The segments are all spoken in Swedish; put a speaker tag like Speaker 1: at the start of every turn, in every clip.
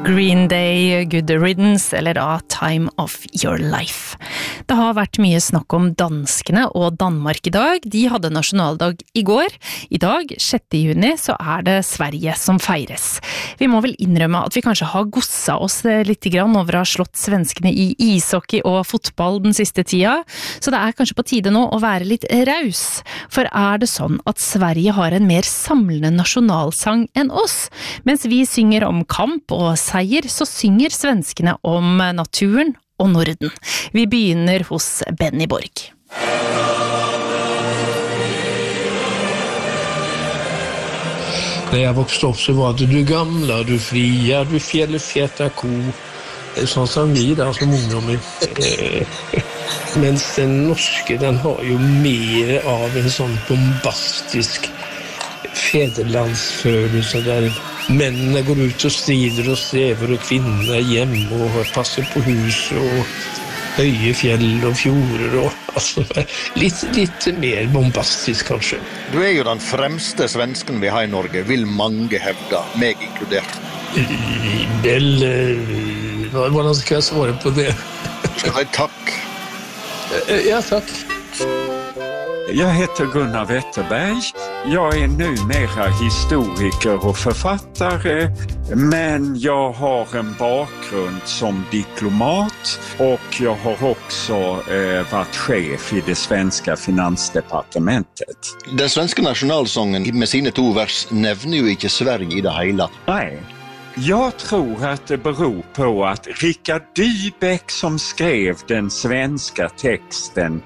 Speaker 1: Green Day, Good Riddance eller da Time of Your Life. Det har vært mye snakk om danskene og Danmark i dag. De hadde nasjonaldag i går. I dag, 6. juni, så det Sverige som feires. Vi må vel innrømme at vi kanskje har gosset oss litt grann over å ha slått svenskene i ishockey og fotball den siste tida, så det kanskje på tide nå å være litt raus. For det sånn at Sverige har en mer samlende nasjonalsang enn oss? Mens vi synger om kamp og seier, så synger svenskene om naturen og Norden. Vi begynner hos Benny Borg.
Speaker 2: När jag växte upp så var det du gamla, du fria, du fjällfeta ko. Det sånt som vi där som ungdomar. Men den norske, den har ju mer av en sån bombastisk fäderlandsfølelse där männen går ut och strider och strävar och kvinnor hem och passar på hus och höjer fjäll och fjorder och alltså, lite mer bombastisk kanske.
Speaker 3: Du ju den fremste svensken vi har i Norge, vill mange hävda, mig inkluderat.
Speaker 2: Vad ska jag svara på det?
Speaker 3: Ska jag tack?
Speaker 2: Ja, tack.
Speaker 4: Jag heter Gunnar Wetterberg. Jag numera historiker och författare, men jag har en bakgrund som diplomat och jag har också varit chef i det svenska finansdepartementet.
Speaker 3: Den svenska nationalsången med sina 2 vers nämner ju inte Sverige i det hela.
Speaker 4: Nej. Jag tror att det beror på att Richard Dybeck som skrev den svenska texten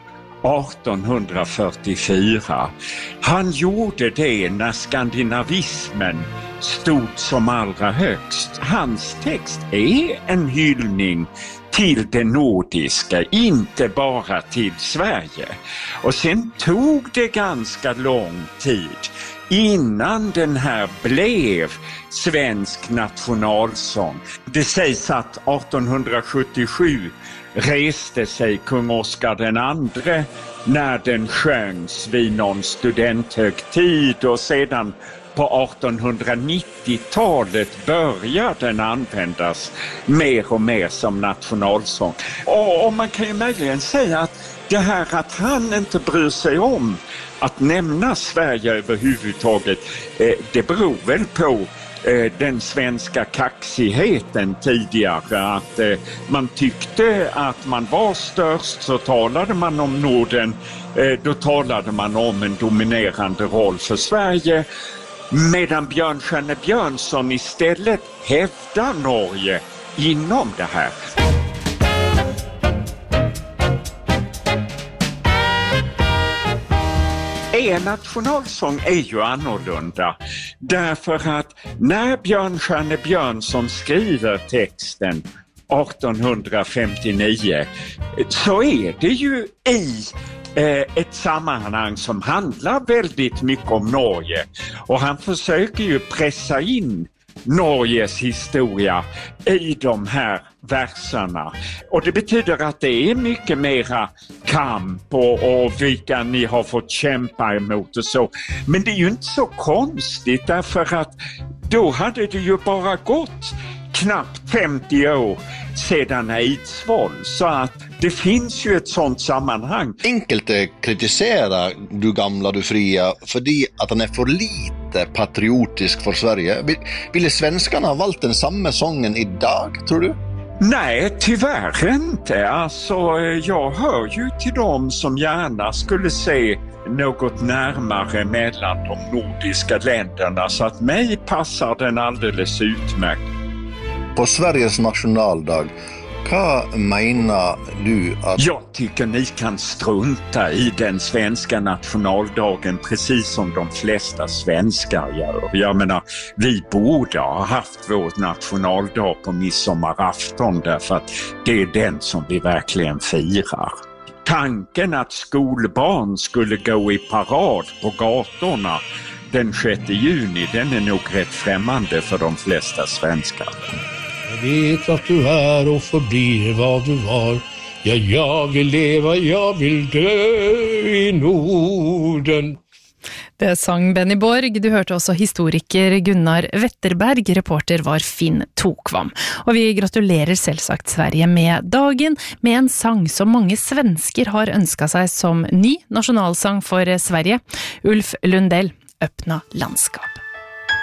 Speaker 4: 1844. Han gjorde det när skandinavismen stod som allra högst. Hans text en hyllning till det nordiska, inte bara till Sverige. Och sen tog det ganska lång tid innan den här blev svensk nationalsång. Det sägs att 1877 reste sig kung Oscar den andre när den sjöngs vid någon studenthögtid och sedan på 1890-talet började den användas mer och mer som nationalsång. Och man kan ju möjligen säga att det här att han inte bryr sig om att nämna Sverige överhuvudtaget, det beror väl på den svenska kaxigheten tidigare, att man tyckte att man var störst, så talade man om Norden, då talade man om en dominerande roll för Sverige, medan Bjørnstjerne Bjørnson istället hävdar Norge inom det här. En nationalsång ju annorlunda därför att när Bjørnstjerne Bjørnson skriver texten 1859 så det ju i ett sammanhang som handlar väldigt mycket om Norge, och han försöker ju pressa in Norges historia i de här verserna. Och det betyder att det är mycket mera kamp och vilka ni har fått kämpa emot och så. Men det är ju inte så konstigt, därför att då hade det ju bara gått knappt 50 år sedan Eidsvoll, så att det finns ju ett sånt sammanhang.
Speaker 3: Enkelt kritiserar du gamla, du fria för att han är för lite patriotisk för Sverige. Ville svenskarna ha valt den samma sången idag, tror du?
Speaker 4: Nej, tyvärr inte. Alltså, jag hör ju till dem som gärna skulle se något närmare mellan de nordiska länderna, så att mig passar den alldeles utmärkt.
Speaker 3: På Sveriges nationaldag, vad menar du att...
Speaker 4: Jag tycker ni kan strunta i den svenska nationaldagen precis som de flesta svenskar gör. Jag menar, vi borde ha haft vår nationaldag på midsommarafton, därför att det är den som vi verkligen firar. Tanken att skolbarn skulle gå i parad på gatorna den 6 juni, den är nog rätt främmande för de flesta svenskar.
Speaker 2: Jag vet att du är och förblir vad du var. Ja, jag vill leva, jag vill dö i Norden.
Speaker 1: Det sang Benny Borg, du hørte også historiker Gunnar Wetterberg, reporter var Finn Tokvam. Og vi gratulerer selvsagt Sverige med dagen, med en sang som mange svensker har ønsket seg som ny nasjonalsang for Sverige. Ulf Lundell, Öppna landskap.